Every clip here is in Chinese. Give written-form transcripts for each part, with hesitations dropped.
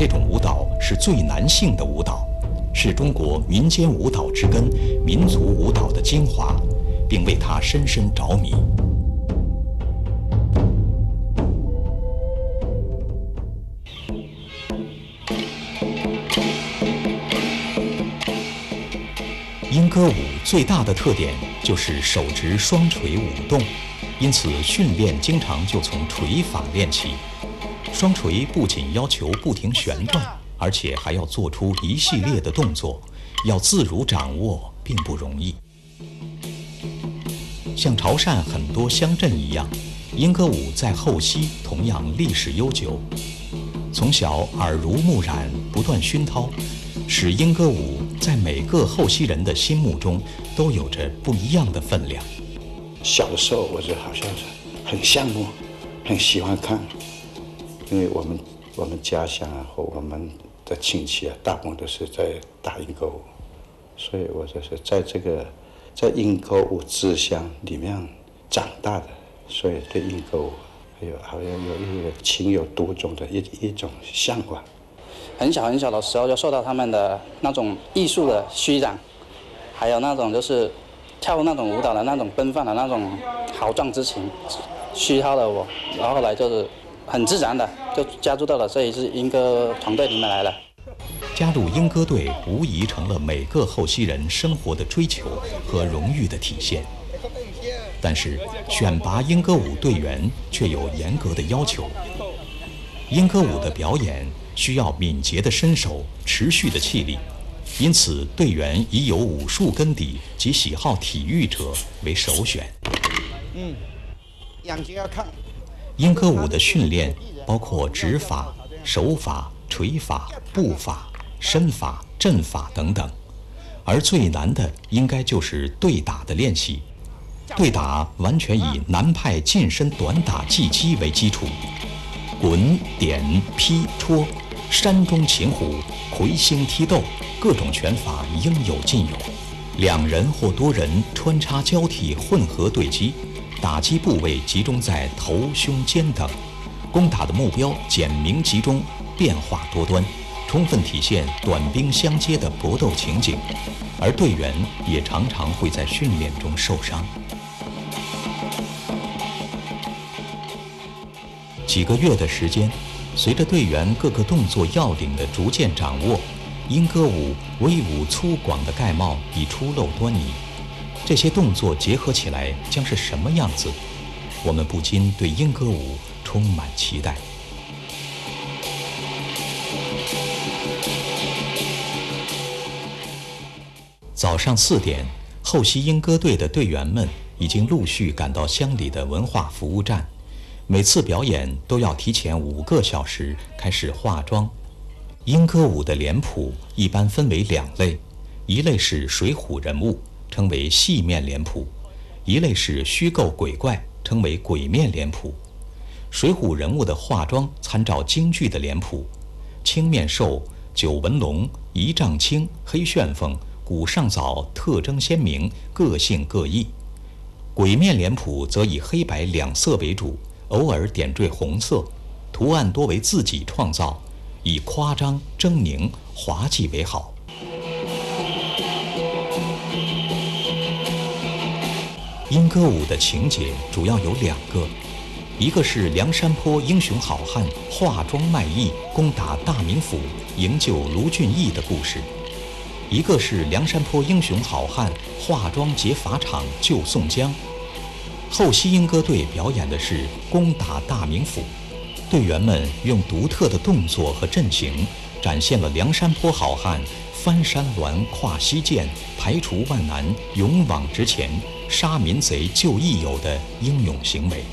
这种舞蹈是最男性的舞蹈，是中国民间舞蹈之根、民族舞蹈的精华，并为它深深着迷。莺歌舞最大的特点就是手执双锤舞动，因此训练经常就从锤法练起。双锤不仅要求不停旋转，而且还要做出一系列的动作，要自如掌握并不容易。像潮汕很多乡镇一样，莺歌舞在后溪同样历史悠久。从小耳濡目染，不断熏陶，使莺歌舞在每个后溪人的心目中都有着不一样的分量。 小的时候，我就好像是很羡慕，很喜欢看，因为我们家乡啊和我们的亲戚啊，大部分都是在打莺歌舞，所以我就是在莺歌舞之乡里面长大的，所以对莺歌舞好像有一个情有独钟的一种向往。 很小很小的时候就受到他们的那种艺术的熏染，还有那种就是跳那种舞蹈的那种奔放的那种豪壮之情，熏陶了我，然后后来就是很自然的就加入到了这一支莺歌团队里面来了。 加入莺歌队无疑成了每个后溪人生活的追求和荣誉的体现。但是选拔莺歌舞队员却有严格的要求。莺歌舞的表演需要敏捷的身手、持续的气力，因此队员以有武术根底及喜好体育者为首选。 眼睛要看。 莺歌舞的训练包括指法、手法、锤法、步法、身法、阵法等等，而最难的应该就是对打的练习。对打完全以南派近身短打技击为基础，滚、点、劈、戳、山中擒虎、魁星踢斗，各种拳法应有尽有。两人或多人穿插交替混合对击，打击部位集中在头、胸、肩等，攻打的目标简明集中，变化多端，充分体现短兵相接的搏斗情景，而队员也常常会在训练中受伤。几个月的时间，随着队员各个动作要领的逐渐掌握，莺歌舞威武粗犷的盖帽已初露端倪。这些动作结合起来将是什么样子？我们不禁对莺歌舞充满期待。早上4点，后溪莺歌队的队员们已经陆续赶到乡里的文化服务站。每次表演都要提前5个小时开始化妆。莺歌舞的脸谱一般分为2类，一类是水浒人物，称为戏面脸谱；一类是虚构鬼怪，称为鬼面脸谱。水浒人物的化妆参照京剧的脸谱，青面兽、九纹龙、一丈青、黑旋风、古上早特征鲜明，个性各异。鬼面脸谱则以黑白2色为主，偶尔点缀红色，图案多为自己创造，以夸张、狰狞、滑稽为好。莺歌舞的情节主要有2个，一个是梁山泊英雄好汉化妆卖艺攻打大名府营救卢俊义的故事，一个是梁山泊英雄好汉化妆劫法场救宋江。后溪莺歌队表演的是攻打大名府，队员们用独特的动作和阵型，展现了梁山泊好汉翻山峦、跨溪涧、排除万难、勇往直前、杀民贼救义友的英勇行为。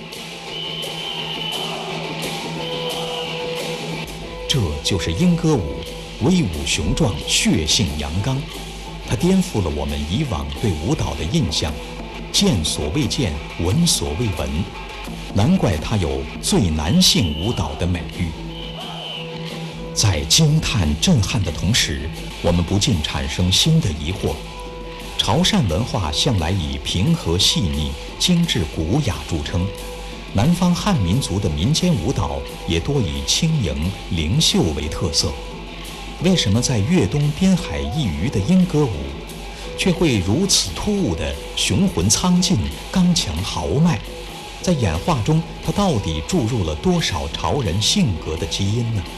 这就是莺歌舞，威武雄壮，血性阳刚。它颠覆了我们以往对舞蹈的印象，见所未见，闻所未闻，难怪它有最男性舞蹈的美誉。在惊叹震撼的同时，我们不禁产生新的疑惑。潮汕文化向来以平和细腻、精致古雅著称， 南方汉民族的民间舞蹈也多以轻盈灵秀为特色。为什么在粤东边海一隅的莺歌舞，却会如此突兀的雄浑苍劲、刚强豪迈？在演化中，它到底注入了多少潮人性格的基因呢？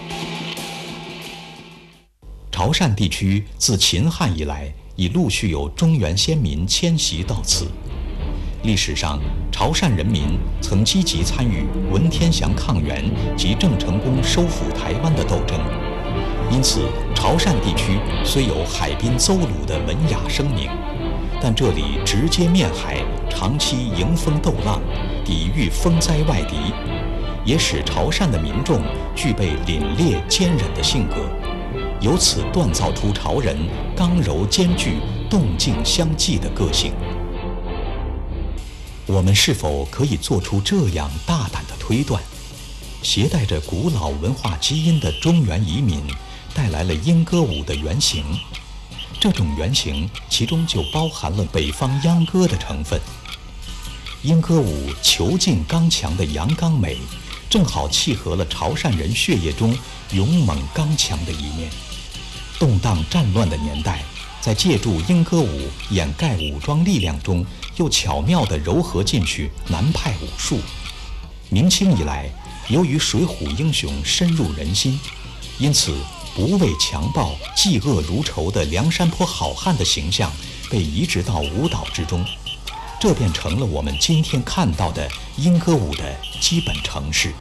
潮汕地区自秦汉以来，已陆续有中原先民迁徙到此。历史上，潮汕人民曾积极参与文天祥抗元及郑成功收复台湾的斗争，因此潮汕地区虽有海滨邹鲁的文雅声名，但这里直接面海，长期迎风斗浪，抵御风灾外敌，也使潮汕的民众具备凛冽坚韧的性格，由此锻造出潮人刚柔兼具、动静相济的个性。我们是否可以做出这样大胆的推断？携带着古老文化基因的中原移民带来了莺歌舞的原型，这种原型其中就包含了北方秧歌的成分。莺歌舞遒劲刚强的阳刚美，正好契合了潮汕人血液中勇猛刚强的一面。动荡战乱的年代，在借助莺歌舞掩盖武装力量中，又巧妙地糅合进去南派武术。明清以来，由于水浒英雄深入人心，因此不畏强暴、嫉恶如仇的梁山泊好汉的形象被移植到舞蹈之中，这便成了我们今天看到的莺歌舞的基本程式。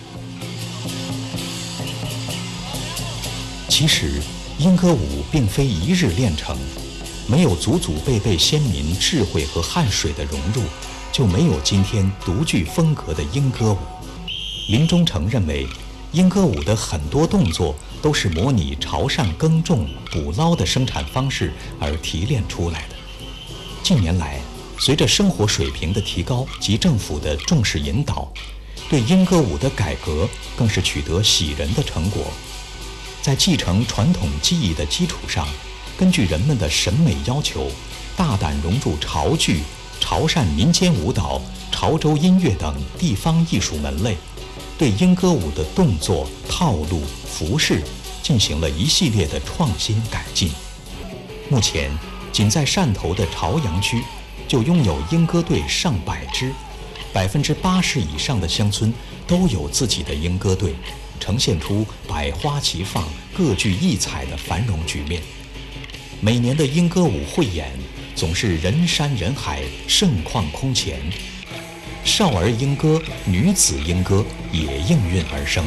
其实莺歌舞并非一日练成，没有祖祖辈辈先民智慧和汗水的融入，就没有今天独具风格的莺歌舞。林中诚认为，莺歌舞的很多动作都是模拟潮汕耕种、捕捞的生产方式而提炼出来的。近年来，随着生活水平的提高及政府的重视引导，对莺歌舞的改革更是取得喜人的成果。在继承传统技艺的基础上，根据人们的审美要求，大胆融入潮剧、潮汕民间舞蹈、潮州音乐等地方艺术门类，对莺歌舞的动作、套路、服饰进行了一系列的创新改进。目前，仅在汕头的潮阳区，就拥有莺歌队上百支，80%以上的乡村都有自己的莺歌队，呈现出百花齐放、各具异彩的繁荣局面。每年的莺歌舞汇演总是人山人海，盛况空前，少儿莺歌、女子莺歌也应运而生。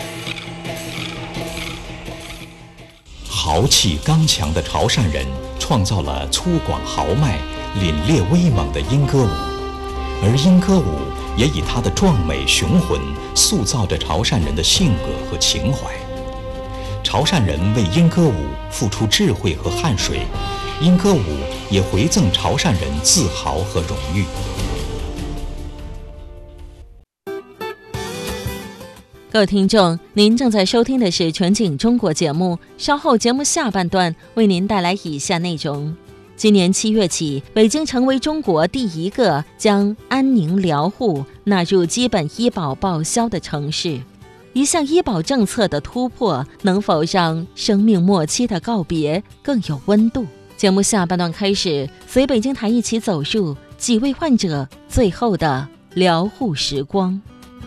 豪气刚强的潮汕人创造了粗犷豪迈、凛冽威猛的莺歌舞，而莺歌舞也以它的壮美雄浑塑造着潮汕人的性格和情怀。潮汕人为莺歌舞付出智慧和汗水，莺歌舞也回赠潮汕人自豪和荣誉。 各位听众，您正在收听的是全景中国节目，稍后节目下半段为您带来以下内容。今年7月起，北京成为中国第一个将安宁疗护纳入基本医保报销的城市。一项医保政策的突破，能否让生命末期的告别更有温度？节目下半段开始，随北京台一起走入几位患者最后的疗护时光。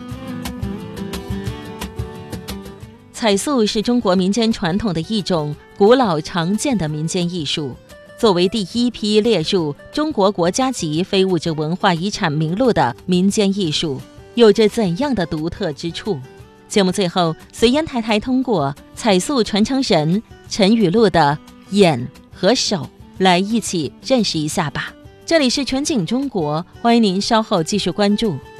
彩塑是中国民间传统的一种古老常见的民间艺术，作为第一批列入中国国家级非物质文化遗产名录的民间艺术，有着怎样的独特之处？节目最后，随烟台台通过彩塑传承人陈雨露的眼和手来一起认识一下吧。这里是全景中国，欢迎您稍后继续关注。